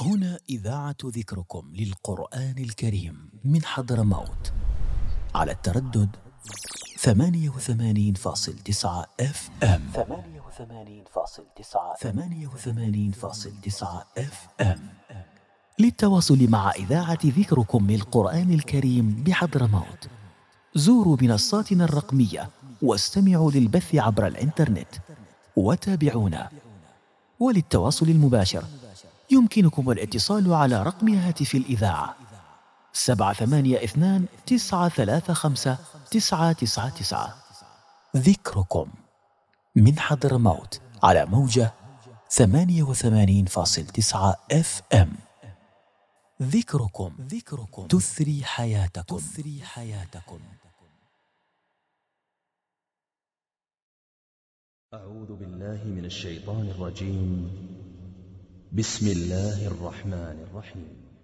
هنا إذاعة ذكركم للقرآن الكريم من حضرموت على التردد 88.9 FM. 88.9 FM. للتواصل مع إذاعة ذكركم للقرآن الكريم بحضرموت زوروا منصاتنا الرقمية واستمعوا للبث عبر الإنترنت وتابعونا. وللتواصل المباشر يمكنكم الاتصال على رقم هاتف الإذاعة 782-935-999. ذكركم من حضرموت على موجة 88.9 FM. ذكركم تثري حياتكم. أعوذ بالله من الشيطان الرجيم. بسم الله الرحمن الرحيم.